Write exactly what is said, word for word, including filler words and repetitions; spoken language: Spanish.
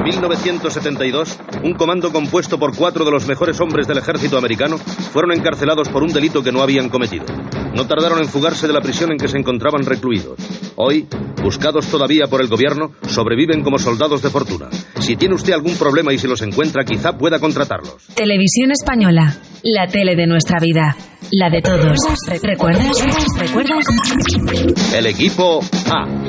mil novecientos setenta y dos, un comando compuesto por cuatro de los mejores hombres del ejército americano fueron encarcelados por un delito que no habían cometido. No tardaron en fugarse de la prisión en que se encontraban recluidos. Hoy, buscados todavía por el gobierno, sobreviven como soldados de fortuna. Si tiene usted algún problema y se los encuentra, quizá pueda contratarlos. Televisión Española, la tele de nuestra vida, la de todos. ¿Recuerdas? ¿Recuerdas? El equipo A.